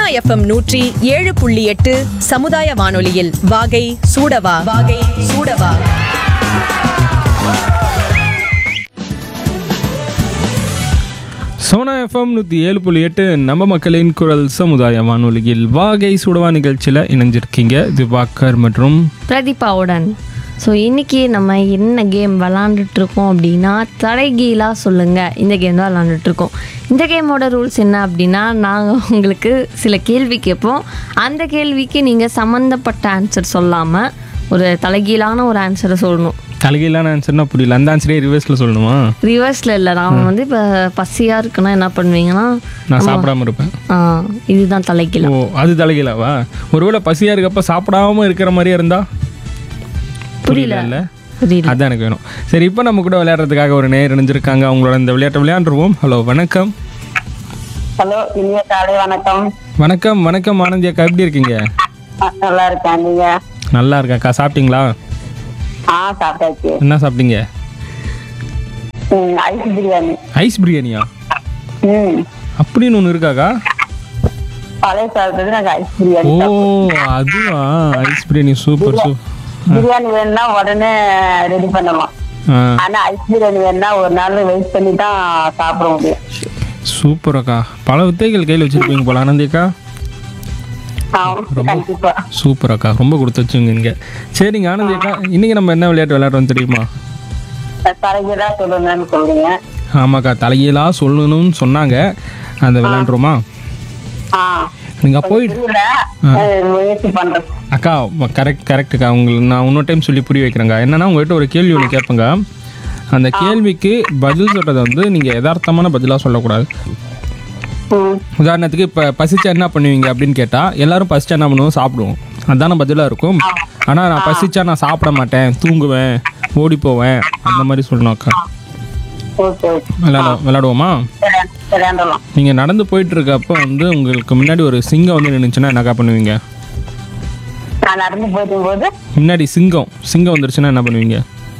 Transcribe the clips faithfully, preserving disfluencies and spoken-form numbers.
Sona FM நூற்றி ஏழு புள்ளி எட்டு சமுதாய வானொலியில் வாகை சூடவா வாகை சூடவா. சோனா எஃப்எம் நூற்றி ஏழு புள்ளி எட்டு நம்ம மக்களின் குரல் சமுதாய வானொலியில் வாகை சுடவா நிகழ்ச்சியில் இணைஞ்சிருக்கீங்க திவாகர் மற்றும் பிரதீபாவுடன். ஸோ இன்றைக்கி நம்ம என்ன கேம் விளாண்டுட்ருக்கோம் அப்படின்னா தலைகீழாக சொல்லுங்கள். இந்த கேம் தான் விளாண்டுட்ருக்கோம். இந்த கேமோட ரூல்ஸ் என்ன அப்படின்னா, நாங்கள் உங்களுக்கு சில கேள்வி கேட்போம். அந்த கேள்விக்கு நீங்கள் சம்மந்தப்பட்ட ஆன்சர் சொல்லாமல் ஒரு தலைகீழான ஒரு ஆன்சரை சொல்லணும். தலைகீழான ஆன்சர்னா புரியல. அந்த ஆன்சரே ரிவர்ஸில் சொல்லணுமா? ரிவர்ஸில் இல்லை. நான் வந்து இப்போ பசியாக இருக்குன்னா என்ன பண்ணுவீங்கன்னா, நான் சாப்பிடாம இருப்பேன். ஆ இதுதான் தலைகீழா. ஓ, அது தலைகீழாவா? ஒருவேளை பசியாக இருக்கப்ப சாப்பிடாம இருக்கிற மாதிரியே இருந்தா புரியல இல்லை? அதான் எனக்கு வேணும். சரி, இப்போ நம்ம கூட விளையாடுறதுக்காக ஒரு நேர் இணைஞ்சிருக்காங்க. அவங்களோட இந்த விளையாட்டை விளையாண்டுருவோம். ஹலோ, வணக்கம். ஹலோ, இனிய காலை வணக்கம். வணக்கம் வணக்கம் ஆனந்தி அக்கா, எப்படி இருக்கீங்க? நல்லா இருக்கேன். நீங்க? நல்லா இருக்கேன்க்கா. சாப்பிட்டீங்களா? ஆ, சாப்பிட்டாச்சு. என்ன சாப்பிட்டீங்க? ஐஸ் பிரியாணி. ஐஸ் பிரியாணியா? ம், அப்படின்னு ஒன்று இருக்காக்கா? பழைய சாப்பிட்டது நாங்கள் ஐஸ் பிரியாணி. ஓ, அதுவா? Ice biryani super super. Biryani வேணும்னா உடனே ரெடி பண்ணலாம். ஆனா ஐஸ் பிரியாணி வேணும்னா ஒரு நாள் வெயிட் பண்ணி தான் சாப்பிட முடியும். சூப்பர் அக்கா. பல வித்தைகள் கையில் வச்சிருப்பீங்க போல ஆனந்தி அக்கா. கண்டிப்பா. சூப்பர் அக்கா, ரொம்ப கொடுத்து வச்சுங்க. சரிங்க ஆனந்தி அக்கா, இன்னைக்கு நம்ம என்ன விளையாட்டு விளையாடுறோம் தெரியுமா? தலைகீழா சொல்லணும்னு சொல்றீங்க. ஆமாக்கா, தலைகீழா சொல்லணும்னு சொன்னாங்க. அந்த விளையாண்டுருமா? நீங்க போயிட்டு முயற்சி பண்றேன் அக்கா. கரெக்ட் கரெக்டுக்கா. உங்களுக்கு நான் இன்னொரு டைம் சொல்லி புரிய வைக்கிறேங்க. என்னன்னா, உங்கள்கிட்ட ஒரு கேள்வி ஒன்று கேட்பேங்க. அந்த கேள்விக்கு பதில் சொல்றதை வந்து நீங்க யதார்த்தமான பதிலாக சொல்லக்கூடாது. உதாரணத்துக்கு இப்போ பசிச்சா என்ன பண்ணுவீங்க அப்படின்னு கேட்டால், எல்லாரும் பசிச்சா என்ன பண்ணுவோம்? சாப்பிடுவோம். அதுதான பதிலாக இருக்கும். ஆனால் நான் பசிச்சா நான் சாப்பிட மாட்டேன், தூங்குவேன், ஓடி போவேன், அந்த மாதிரி சொல்லணும் அக்கா. விளையாட விளையாடுவோமா? நீங்கள் நடந்து போயிட்டு இருக்கப்போ வந்து உங்களுக்கு முன்னாடி ஒரு சிங்கம் வந்து நின்றுச்சுன்னா என்னக்கா பண்ணுவீங்க? நடந்து போகும்போது முன்னாடி சிங்கம் சிங்கம் வந்துருச்சுன்னா என்ன பண்ணுவீங்க?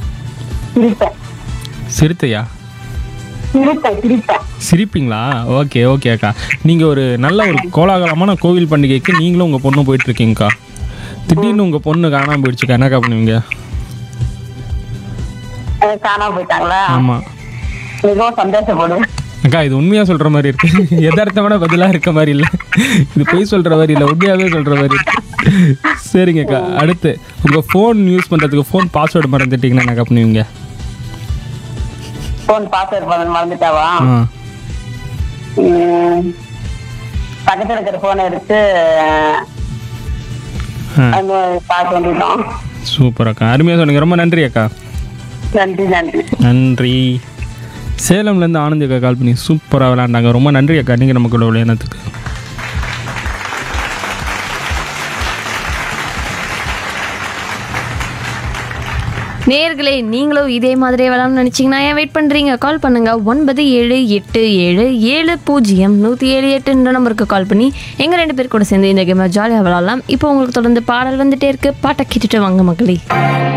சிரித்தையா? சிரிப்பீங்களா? ஓகே ஓகே அக்கா. நீங்கள் ஒரு நல்ல ஒரு கோலாகலமான கோவில் பண்டிகைக்கு நீங்களும் உங்கள் பொண்ணு போயிட்டுருக்கீங்கக்கா. திடீர்னு உங்கள் பொண்ணு காணாமல் போயிடுச்சுக்கா, என்னக்கா பண்ணுவீங்க? காணாம போயிட்டாங்களா? ஆமாம். மிகவும் சந்தோஷப்படுவேன் அக்கா. இது உண்மையாக சொல்கிற மாதிரி இருக்கு. யதார்த்தமான பதிலாக இருக்க மாதிரி இல்லை. இது பொய் சொல்கிற மாதிரி இல்லை, உண்மையாகவே சொல்கிற மாதிரி இருக்கு. சரிங்கக்கா. அடுத்து, உங்கள் ஃபோன் யூஸ் பண்ணுறதுக்கு ஃபோன் பாஸ்வேர்டு மறந்துட்டீங்கன்னா என்னக்கா பண்ணுவீங்க? Phone password மறந்துட்டாவா? பக்கத்தில் இருக்கிற ஃபோனை எடுத்து பார்க்க வேண்டியதான். சூப்பர் அக்கா, அருமையாக சொன்னீங்க. ரொம்ப நன்றி அக்கா. நன்றி நன்றி நன்றி. சேலம்லேருந்து ஆனந்தி அக்கா கால் பண்ணி சூப்பராக விளையாண்டாங்க. ரொம்ப நன்றி அக்கா, நீங்கள் நமக்கு கூட விளையாடுறதுக்கு. நேயர்களே, நீங்களும் இதே மாதிரியே விளாட்னு நினச்சிங்கன்னா ஏன் வெயிட் பண்ணுறீங்க? கால் பண்ணுங்கள். ஒன்பது ஏழு எட்டு ஏழு ஏழு பூஜ்ஜியம் நூற்றி ஏழு எட்டுன்ற நம்பருக்கு கால் பண்ணி எங்கள் ரெண்டு பேர் கூட சேர்ந்து இந்த கேமை ஜாலியாக விளாட்லாம். இப்போ உங்களுக்கு தொடர்ந்து பாடல் வந்துட்டே இருக்குது. பாட்டை கேட்டுட்டு வாங்க மக்களே.